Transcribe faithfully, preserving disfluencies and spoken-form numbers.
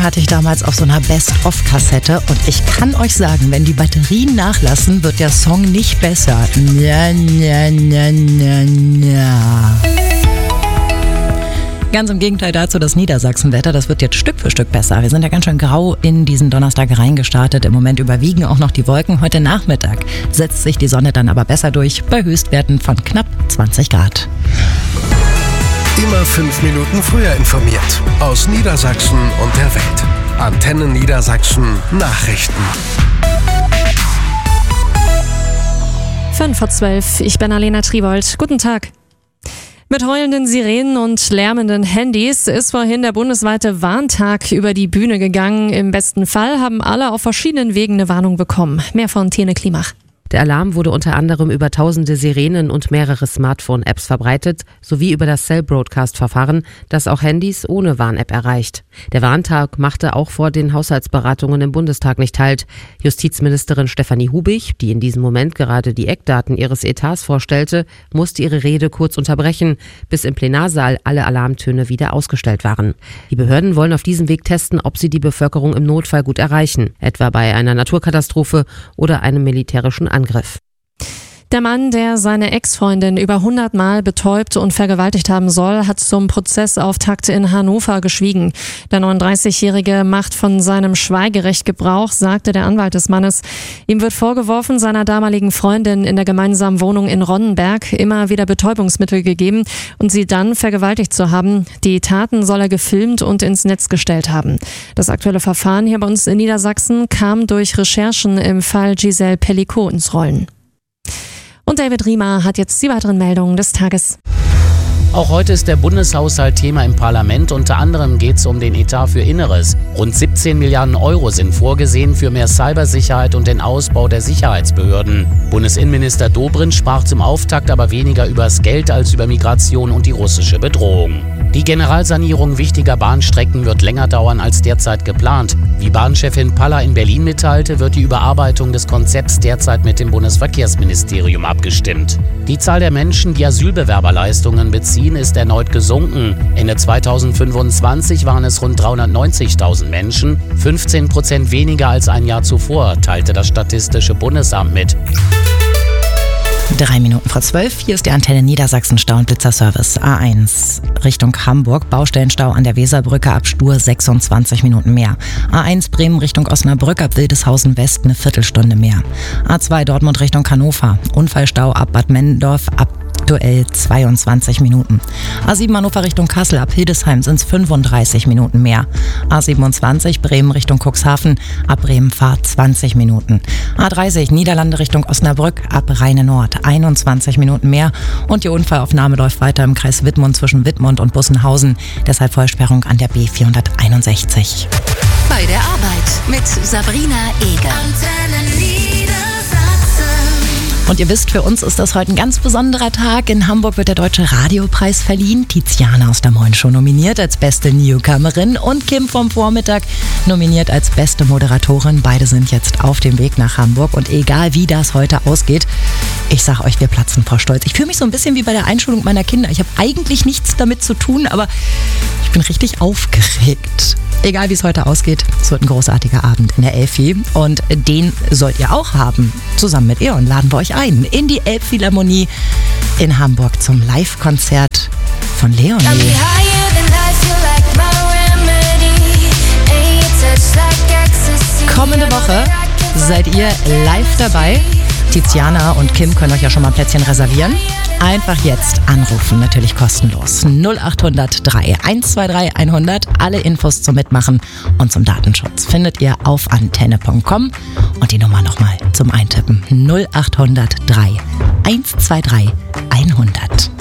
hatte ich damals auf so einer Best-of-Kassette und ich kann euch sagen, wenn die Batterien nachlassen, wird der Song nicht besser. Na, na, na, na, na. Ganz im Gegenteil dazu das Niedersachsenwetter, das wird jetzt Stück für Stück besser. Wir sind ja ganz schön grau in diesen Donnerstag reingestartet. Im Moment überwiegen auch noch die Wolken. Heute Nachmittag setzt sich die Sonne dann aber besser durch, bei Höchstwerten von knapp zwanzig Grad. Immer fünf Minuten früher informiert. Aus Niedersachsen und der Welt. Antenne Niedersachsen Nachrichten. Fünf vor zwölf, ich bin Alena Triebold. Guten Tag. Mit heulenden Sirenen und lärmenden Handys ist vorhin der bundesweite Warntag über die Bühne gegangen. Im besten Fall haben alle auf verschiedenen Wegen eine Warnung bekommen. Mehr von Tene Klimach. Der Alarm wurde unter anderem über tausende Sirenen und mehrere Smartphone-Apps verbreitet, sowie über das Cell-Broadcast-Verfahren, das auch Handys ohne Warn-App erreicht. Der Warntag machte auch vor den Haushaltsberatungen im Bundestag nicht halt. Justizministerin Stefanie Hubig, die in diesem Moment gerade die Eckdaten ihres Etats vorstellte, musste ihre Rede kurz unterbrechen, bis im Plenarsaal alle Alarmtöne wieder ausgestellt waren. Die Behörden wollen auf diesem Weg testen, ob sie die Bevölkerung im Notfall gut erreichen, etwa bei einer Naturkatastrophe oder einem militärischen Angriff. Der Mann, der seine Ex-Freundin über hundert Mal betäubt und vergewaltigt haben soll, hat zum Prozessauftakt in Hannover geschwiegen. Der neununddreißigjährige macht von seinem Schweigerecht Gebrauch, sagte der Anwalt des Mannes. Ihm wird vorgeworfen, seiner damaligen Freundin in der gemeinsamen Wohnung in Ronnenberg immer wieder Betäubungsmittel gegeben und sie dann vergewaltigt zu haben. Die Taten soll er gefilmt und ins Netz gestellt haben. Das aktuelle Verfahren hier bei uns in Niedersachsen kam durch Recherchen im Fall Giselle Pellicot ins Rollen. Und David Riemer hat jetzt die weiteren Meldungen des Tages. Auch heute ist der Bundeshaushalt Thema im Parlament. Unter anderem geht es um den Etat für Inneres. Rund siebzehn Milliarden Euro sind vorgesehen für mehr Cybersicherheit und den Ausbau der Sicherheitsbehörden. Bundesinnenminister Dobrindt sprach zum Auftakt aber weniger über das Geld als über Migration und die russische Bedrohung. Die Generalsanierung wichtiger Bahnstrecken wird länger dauern als derzeit geplant. Wie Bahnchefin Paller in Berlin mitteilte, wird die Überarbeitung des Konzepts derzeit mit dem Bundesverkehrsministerium abgestimmt. Die Zahl der Menschen, die Asylbewerberleistungen beziehen, ist erneut gesunken. Ende zweitausendfünfundzwanzig waren es rund dreihundertneunzigtausend Menschen, fünfzehn Prozent weniger als ein Jahr zuvor, teilte das Statistische Bundesamt mit. Drei Minuten vor zwölf, hier ist der Antenne Niedersachsen Stau- und Blitzerservice. A eins Richtung Hamburg, Baustellenstau an der Weserbrücke ab Stur sechsundzwanzig Minuten mehr. A eins Bremen Richtung Osnabrück ab Wildeshausen West eine Viertelstunde mehr. A zwei Dortmund Richtung Hannover, Unfallstau ab Bad Mendorf ab aktuell zweiundzwanzig Minuten. A sieben Hannover Richtung Kassel ab Hildesheim sind es fünfunddreißig Minuten mehr. A siebenundzwanzig Bremen Richtung Cuxhaven ab Bremen-Fahrt zwanzig Minuten. A dreißig Niederlande Richtung Osnabrück ab Rheine Nord einundzwanzig Minuten mehr. Und die Unfallaufnahme läuft weiter im Kreis Wittmund zwischen Wittmund und Bussenhausen. Deshalb Vollsperrung an der B vierhunderteinundsechzig. Bei der Arbeit mit Sabrina Eger. Und ihr wisst, für uns ist das heute ein ganz besonderer Tag. In Hamburg wird der Deutsche Radiopreis verliehen. Tiziana aus der Moin Show nominiert als beste Newcomerin und Kim vom Vormittag nominiert als beste Moderatorin. Beide sind jetzt auf dem Weg nach Hamburg und egal wie das heute ausgeht, ich sag euch, wir platzen vor Stolz. Ich fühle mich so ein bisschen wie bei der Einschulung meiner Kinder. Ich habe eigentlich nichts damit zu tun, aber ich bin richtig aufgeregt. Egal wie es heute ausgeht, es wird ein großartiger Abend in der Elfi und den sollt ihr auch haben. Zusammen mit Eon laden wir euch ein in die Elbphilharmonie in Hamburg zum Live-Konzert von Leonie. Kommende Woche seid ihr live dabei. Tiziana und Kim können euch ja schon mal ein Plätzchen reservieren. Einfach jetzt anrufen, natürlich kostenlos. null acht hundert drei eins zwei drei hundert. Alle Infos zum Mitmachen und zum Datenschutz findet ihr auf antenne punkt com. Und die Nummer nochmal zum Eintippen. null acht hundert drei eins zwei drei hundert.